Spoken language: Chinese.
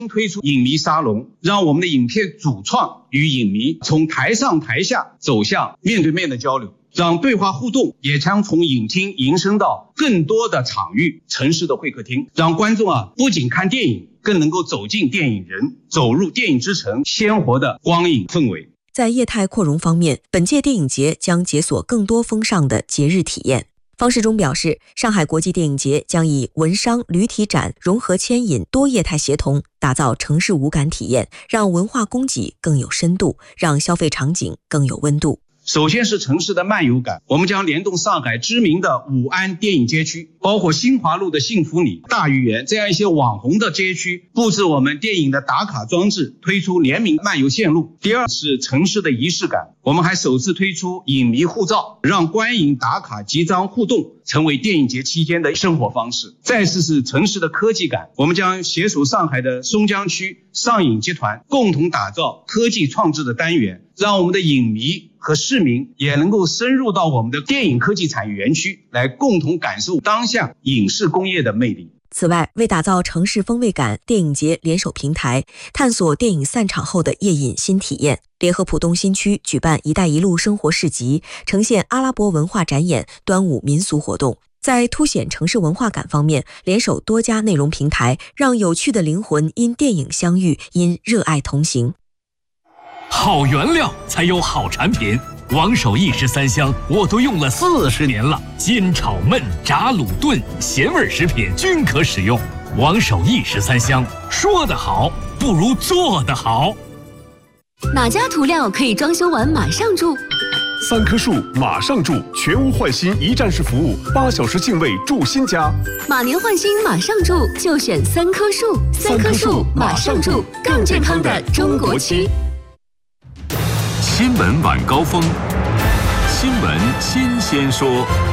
推出影迷沙龙，让我们的影片主创与影迷从台上台下走向面对面的交流，让对话互动也将从影厅延伸到更多的场域、城市的会客厅，让观众不仅看电影，更能够走进电影人，走入电影之城鲜活的光影氛围。 在业态扩容方面，本届电影节将解锁更多风尚的节日体验。方世忠表示，上海国际电影节将以文商旅体展融合牵引多业态协同，打造城市五感体验，让文化供给更有深度，让消费场景更有温度。 首先是城市的漫游感，我们将联动上海知名的武安电影街区，包括新华路的幸福里、大鱼园这样一些网红的街区，布置我们电影的打卡装置，推出联名漫游线路。第二是城市的仪式感，我们还首次推出影迷护照，让观影打卡集章互动成为电影节期间的生活方式。再次是城市的科技感，我们将携手上海的松江区上影集团，共同打造科技创制的单元，让我们的影迷和市民也能够深入到我们的电影科技产业园区，来共同感受当下影视工业的魅力。 此外，为打造城市风味感，电影节联手平台，探索电影散场后的夜饮新体验，联合浦东新区举办“一带一路”生活市集，呈现阿拉伯文化展演、端午民俗活动。在凸显城市文化感方面，联手多家内容平台，让有趣的灵魂因电影相遇，因热爱同行。 好原料才有好产品，王守义十三香我都用了40年了，煎炒焖炸卤炖咸味食品均可使用。王守义十三香，说得好不如做得好。 哪家涂料可以装修完马上住 ？3棵树马上住，全屋换新一站式服务，8小时净位住新家。 马年换新马上住，就选3棵树。3棵树马上住，更健康的中国区。 新闻晚高峰，新闻新鲜说。